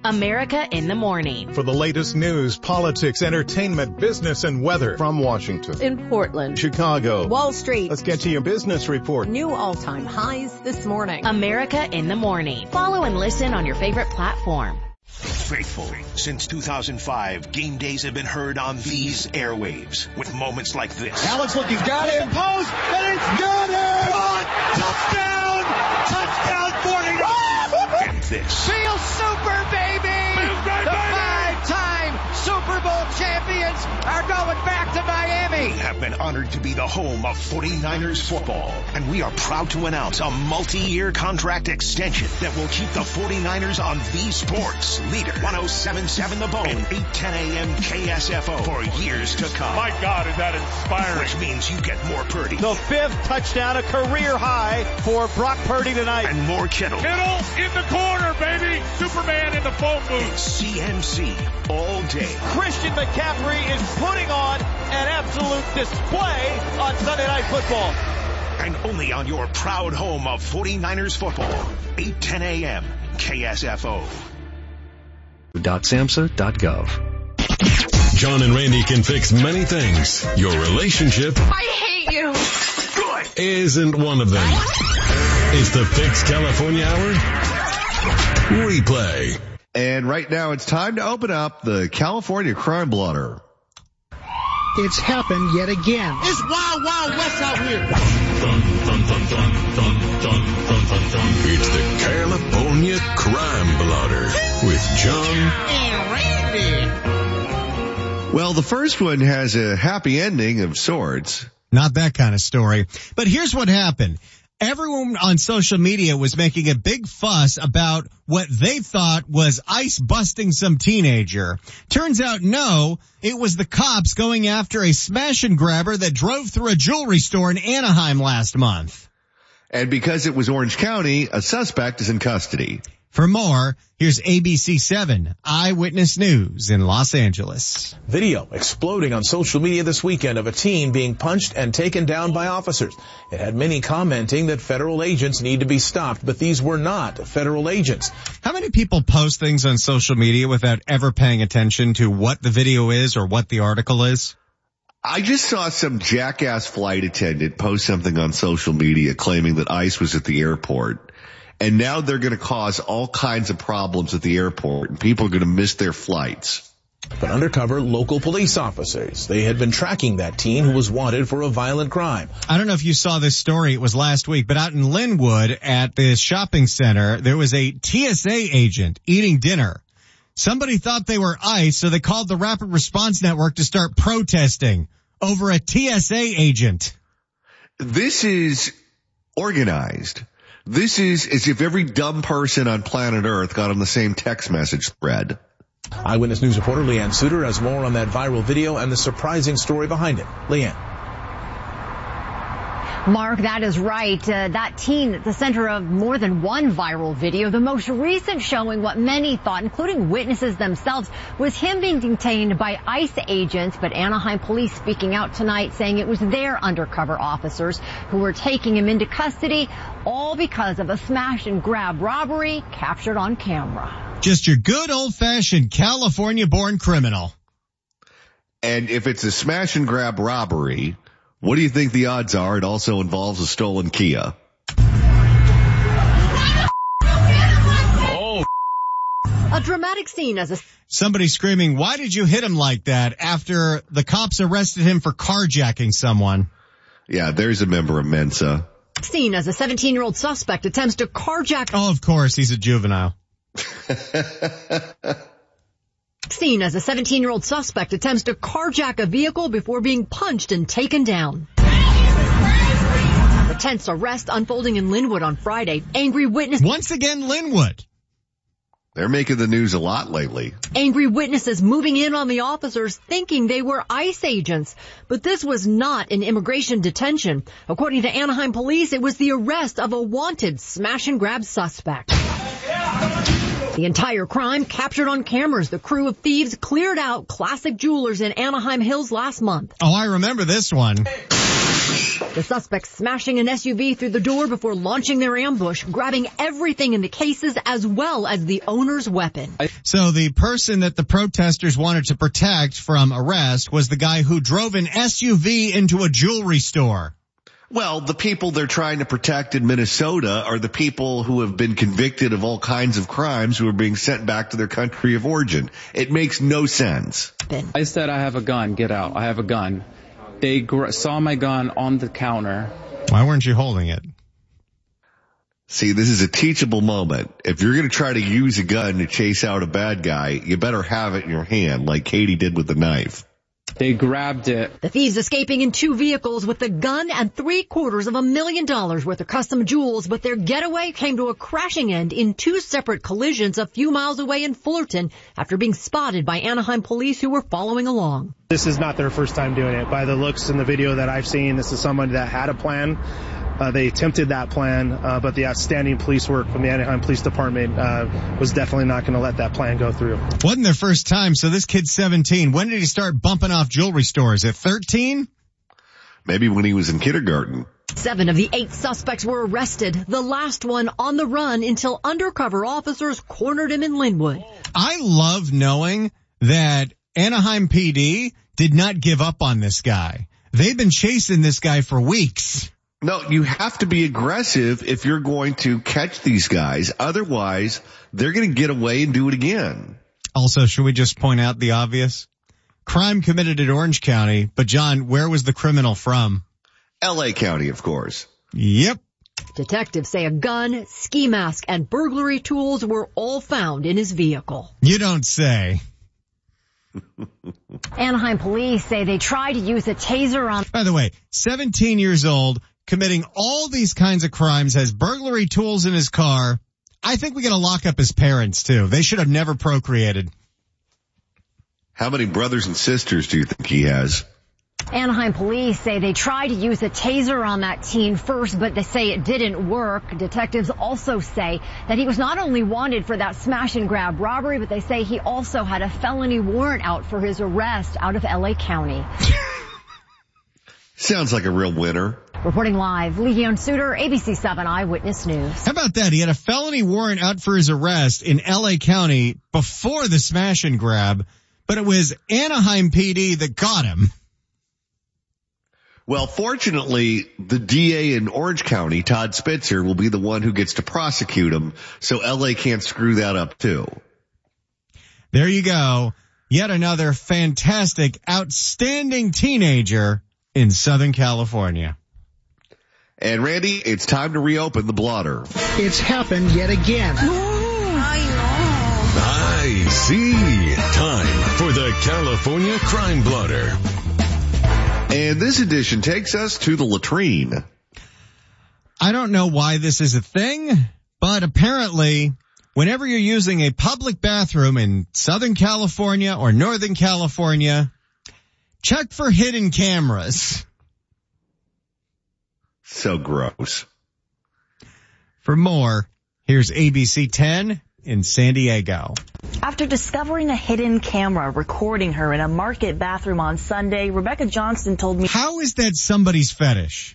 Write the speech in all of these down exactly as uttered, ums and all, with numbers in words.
America in the Morning. For the latest news, politics, entertainment, business, and weather from Washington, in Portland, Chicago, Wall Street. Let's get to your business report. New all-time highs this morning. America in the Morning. Follow and listen on your favorite platform. Faithful. Since two thousand five, game days have been heard on these airwaves with moments like this. Alex look, he's got it. Post, and it's got it! Oh, touchdown! Touchdown, forty-nine! And this. Feel super, baby! The five-time Super Bowl champions are going back to Miami. We have been honored to be the home of forty-niners football, and we are proud to announce a multi-year contract extension that will keep the forty-niners on the sports leader. one oh seven point seven The Bone and eight ten a.m. K S F O for years to come. My God, is that inspiring. Which means you get more Purdy. The fifth touchdown, a career high for Brock Purdy tonight. And more Kittle. Kittle in the corner, baby. Superman in the phone booth. It's C M C all day. Christian McCaffrey is putting on an absolute display on Sunday Night Football. And only on your proud home of forty-niners football, eight ten a.m. K S F O. .samsa dot gov. John and Randy can fix many things. Your relationship I hate you. Good. Isn't one of them. It's the Fix California Hour Replay. And right now it's time to open up the California Crime Blotter. It's happened yet again. It's Wild Wild West out here. Dun, dun, dun, dun, dun, dun, dun, dun, dun. It's the California Crime Blotter with John And Randy. Well, the first one has a happy ending of sorts. Not that kind of story. But here's what happened. Everyone on social media was making a big fuss about what they thought was ICE busting some teenager. Turns out, no, it was the cops going after a smash and grabber that drove through a jewelry store in Anaheim last month. And because it was Orange County, a suspect is in custody. For more, here's A B C seven Eyewitness News in Los Angeles. Video exploding on social media this weekend of a teen being punched and taken down by officers. It had many commenting that federal agents need to be stopped, but these were not federal agents. How many people post things on social media without ever paying attention to what the video is or what the article is? I just saw some jackass flight attendant post something on social media claiming that ICE was at the airport. And now they're going to cause all kinds of problems at the airport, and people are going to miss their flights. But undercover local police officers, they had been tracking that teen who was wanted for a violent crime. I don't know if you saw this story. It was last week, but out in Linwood at this shopping center, there was a T S A agent eating dinner. Somebody thought they were ICE, so they called the Rapid Response Network to start protesting over a T S A agent. This is organized. This is as if every dumb person on planet Earth got on the same text message thread. Eyewitness News reporter Leanne Suter has more on that viral video and the surprising story behind it. Leanne. Mark, that is right. Uh, that teen at the center of more than one viral video. The most recent showing what many thought, including witnesses themselves, was him being detained by ICE agents. But Anaheim police speaking out tonight saying it was their undercover officers who were taking him into custody, all because of a smash and grab robbery captured on camera. Just your good old-fashioned California-born criminal. And if it's a smash and grab robbery, what do you think the odds are it also involves a stolen Kia? Oh. A dramatic scene as a... Somebody screaming, why did you hit him like that after the cops arrested him for carjacking someone? Yeah, there's a member of Mensa. Scene as a seventeen-year-old suspect attempts to carjack... Oh, of course, he's a juvenile. Seen as a seventeen-year-old suspect attempts to carjack a vehicle before being punched and taken down. The tense arrest unfolding in Linwood on Friday. Angry witness. Once again, Linwood. They're making the news a lot lately. Angry witnesses moving in on the officers thinking they were ICE agents. But this was not an immigration detention. According to Anaheim police, it was the arrest of a wanted smash and grab suspect. The entire crime captured on cameras. The crew of thieves cleared out classic jewelers in Anaheim Hills last month. Oh, I remember this one. The suspects smashing an S U V through the door before launching their ambush, grabbing everything in the cases as well as the owner's weapon. So the person that the protesters wanted to protect from arrest was the guy who drove an S U V into a jewelry store. Well, the people they're trying to protect in Minnesota are the people who have been convicted of all kinds of crimes who are being sent back to their country of origin. It makes no sense. I said, I have a gun. Get out. I have a gun. They gr- saw my gun on the counter. Why weren't you holding it? See, this is a teachable moment. If you're going to try to use a gun to chase out a bad guy, you better have it in your hand like Katie did with the knife. They grabbed it. The thieves escaping in two vehicles with a gun and three quarters of a million dollars worth of custom jewels, but their getaway came to a crashing end in two separate collisions a few miles away in Fullerton after being spotted by Anaheim police who were following along. This is not their first time doing it. By the looks in the video that I've seen, this is someone that had a plan. Uh, they attempted that plan, uh, but the outstanding police work from the Anaheim Police Department uh, was definitely not going to let that plan go through. Wasn't their first time, so this kid's seventeen. When did he start bumping off jewelry stores? At thirteen? Maybe when he was in kindergarten. Seven of the eight suspects were arrested, the last one on the run until undercover officers cornered him in Linwood. I love knowing that Anaheim P D did not give up on this guy. They've been chasing this guy for weeks. No, you have to be aggressive if you're going to catch these guys. Otherwise, they're going to get away and do it again. Also, should we just point out the obvious? Crime committed in Orange County, but John, where was the criminal from? L A County, of course. Yep. Detectives say a gun, ski mask, and burglary tools were all found in his vehicle. You don't say. Anaheim police say they tried to use a taser on... By the way, seventeen years old, committing all these kinds of crimes, has burglary tools in his car. I think we got to lock up his parents, too. They should have never procreated. How many brothers and sisters do you think he has? Anaheim police say they tried to use a taser on that teen first, but they say it didn't work. Detectives also say that he was not only wanted for that smash and grab robbery, but they say he also had a felony warrant out for his arrest out of L A County. Sounds like a real winner. Reporting live, Leon Suter, A B C seven Eyewitness News. How about that? He had a felony warrant out for his arrest in L A County before the smash and grab, but it was Anaheim P D that got him. Well, fortunately, the D A in Orange County, Todd Spitzer, will be the one who gets to prosecute him, so L A can't screw that up too. There you go. Yet another fantastic, outstanding teenager in Southern California. And Randy, it's time to reopen the blotter. It's happened yet again. I see. Time for the California Crime Blotter. And this edition takes us to the latrine. I don't know why this is a thing, but apparently whenever you're using a public bathroom in Southern California or Northern California, check for hidden cameras. So gross. For more, here's A B C ten in San Diego. After discovering a hidden camera recording her in a market bathroom on Sunday, Rebecca Johnston told me... How is that somebody's fetish?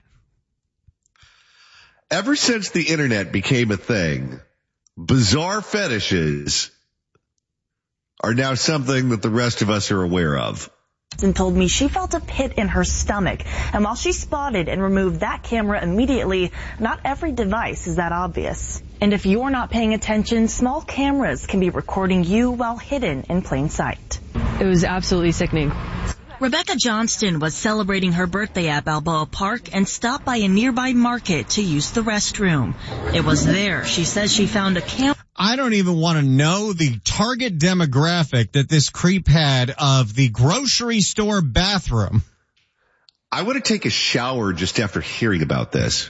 Ever since the internet became a thing, bizarre fetishes are now something that the rest of us are aware of. And told me she felt a pit in her stomach. And while she spotted and removed that camera immediately, not every device is that obvious. And if you're not paying attention, small cameras can be recording you while hidden in plain sight. It was absolutely sickening. Rebecca Johnston was celebrating her birthday at Balboa Park and stopped by a nearby market to use the restroom. It was there she says she found a camera. I don't even want to know the target demographic that this creep had of the grocery store bathroom. I want to take a shower just after hearing about this.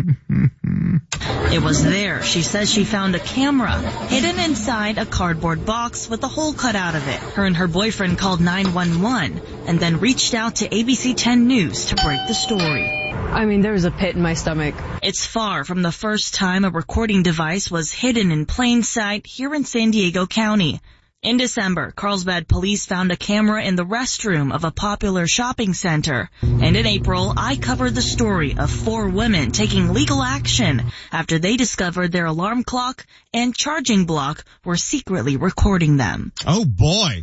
It was there she says she found a camera hidden inside a cardboard box with a hole cut out of it. Her and her boyfriend called nine one one and then reached out to A B C ten News to break the story. I mean, there was a pit in my stomach. It's far from the first time a recording device was hidden in plain sight here in San Diego County. In December, Carlsbad police found a camera in the restroom of a popular shopping center. And in April, I covered the story of four women taking legal action after they discovered their alarm clock and charging block were secretly recording them. Oh, boy.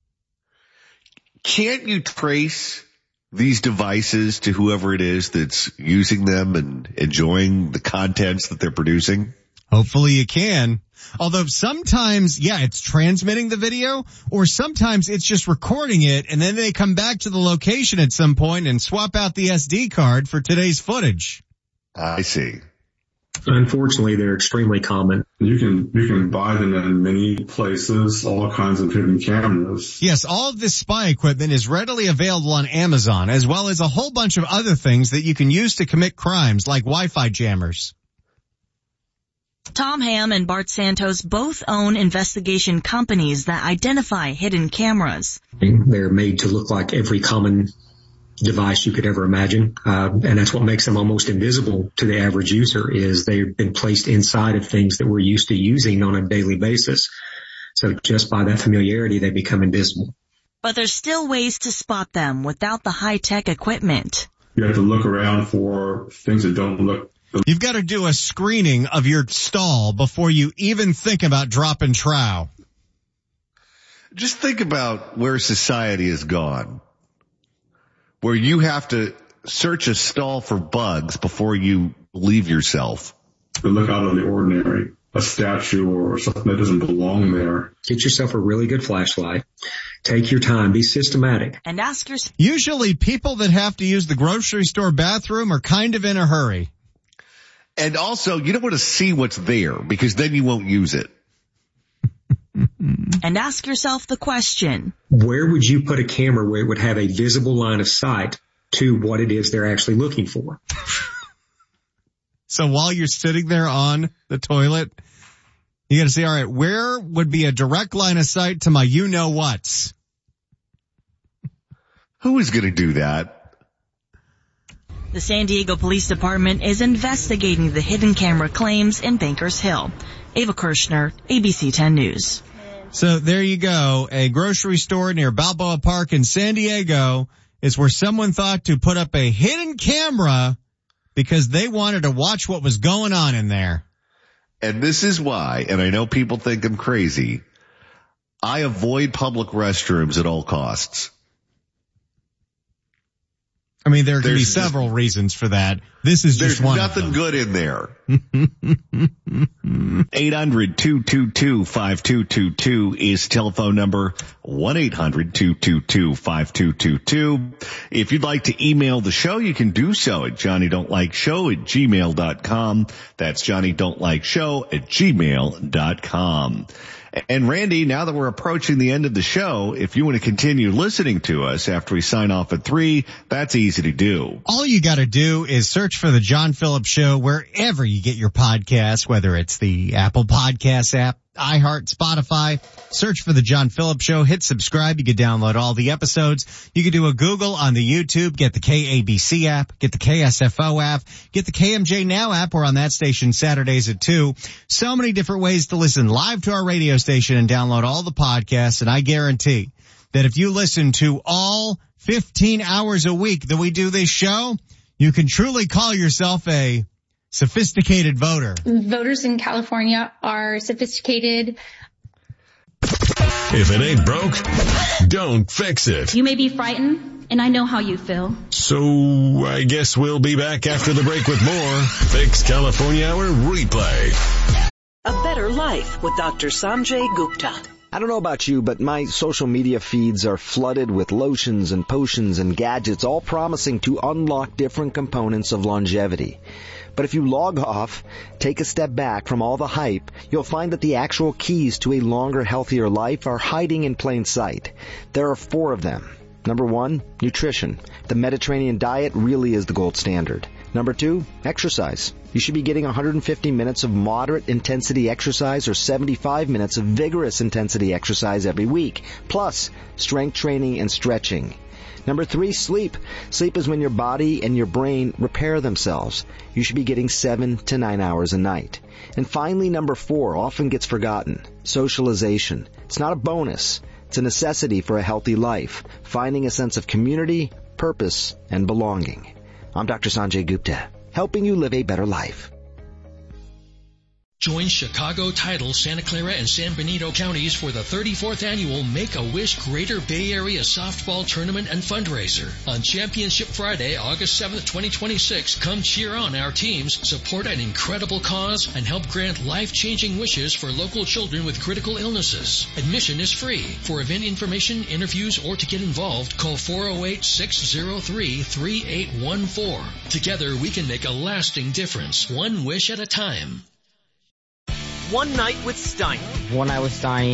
Can't you trace these devices to whoever it is that's using them and enjoying the contents that they're producing? Hopefully you can. Although sometimes, yeah, it's transmitting the video, or sometimes it's just recording it, and then they come back to the location at some point and swap out the S D card for today's footage. I see. Unfortunately, they're extremely common. You can you can buy them in many places, all kinds of hidden cameras. Yes, all of this spy equipment is readily available on Amazon, as well as a whole bunch of other things that you can use to commit crimes, like Wi-Fi jammers. Tom Ham and Bart Santos both own investigation companies that identify hidden cameras. They're made to look like every common device you could ever imagine, uh, and that's what makes them almost invisible to the average user, is they've been placed inside of things that we're used to using on a daily basis. So just by that familiarity, they become invisible. But there's still ways to spot them without the high-tech equipment. You have to look around for things that don't look... You've got to do a screening of your stall before you even think about dropping trow. Just think about where society has gone, where you have to search a stall for bugs before you leave yourself. To look out of the ordinary, a statue or something that doesn't belong there. Get yourself a really good flashlight. Take your time. Be systematic. And ask yourself. Usually people that have to use the grocery store bathroom are kind of in a hurry. And also, you don't want to see what's there, because then you won't use it. And ask yourself the question. Where would you put a camera where it would have a visible line of sight to what it is they're actually looking for? So while you're sitting there on the toilet, you got to say, all right, where would be a direct line of sight to my you-know-whats? Who is going to do that? The San Diego Police Department is investigating the hidden camera claims in Bankers Hill. Ava Kirshner, A B C ten News. So there you go. A grocery store near Balboa Park in San Diego is where someone thought to put up a hidden camera because they wanted to watch what was going on in there. And this is why, and I know people think I'm crazy, I avoid public restrooms at all costs. I mean, there can there's be several just, reasons for that. This is just one of them. There's nothing good in there. eight hundred, two two two, five two two two is telephone number. one eight hundred, two two two, five two two two. If you'd like to email the show, you can do so at johnny don't like show at gmail dot com. That's johnny don't like show at gmail dot com. And Randy, now that we're approaching the end of the show, if you want to continue listening to us after we sign off at three, that's easy to do. All you got to do is search for the John Phillips Show wherever you get your podcasts, whether it's the Apple Podcasts app, iHeart, Spotify. Search for the John Phillips Show. Hit subscribe. You can download all the episodes. You can do a Google on the YouTube. Get the K A B C app. Get the K S F O app. Get the K M J Now app. We're on that station Saturdays at two. So many different ways to listen live to our radio station and download all the podcasts. And I guarantee that if you listen to all fifteen hours a week that we do this show, you can truly call yourself a sophisticated voter. Voters in California are sophisticated. If it ain't broke, don't fix it. You may be frightened, and I know how you feel. So I guess we'll be back after the break with more Fix California Hour replay. A better life with Doctor Sanjay Gupta. I don't know about you, but my social media feeds are flooded with lotions and potions and gadgets, all promising to unlock different components of longevity. But if you log off, take a step back from all the hype, you'll find that the actual keys to a longer, healthier life are hiding in plain sight. There are four of them. Number one, nutrition. The Mediterranean diet really is the gold standard. Number two, exercise. You should be getting one hundred fifty minutes of moderate intensity exercise or seventy-five minutes of vigorous intensity exercise every week, plus strength training and stretching. Number three, sleep. Sleep is when your body and your brain repair themselves. You should be getting seven to nine hours a night. And finally, number four, often gets forgotten. Socialization. It's not a bonus. It's a necessity for a healthy life. Finding a sense of community, purpose, and belonging. I'm Doctor Sanjay Gupta, helping you live a better life. Join Chicago Title, Santa Clara, and San Benito counties for the thirty-fourth annual Make-A-Wish Greater Bay Area Softball Tournament and Fundraiser. On Championship Friday, August seventh, twenty twenty-six, come cheer on our teams, support an incredible cause, and help grant life-changing wishes for local children with critical illnesses. Admission is free. For event information, interviews, or to get involved, call four oh eight, six oh three, three eight one four. Together, we can make a lasting difference, one wish at a time. One Night with Steiner. One Night with Steiner.